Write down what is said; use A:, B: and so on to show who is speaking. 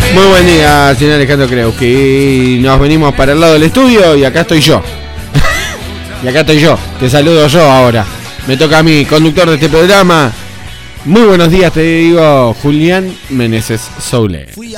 A: Muy buen día, señor Alejandro Kreuski. Nos venimos para el lado del estudio y acá estoy yo. Te saludo yo ahora. Me toca a mí, conductor de este programa. Muy buenos días, te digo, Julián Meneses Soule.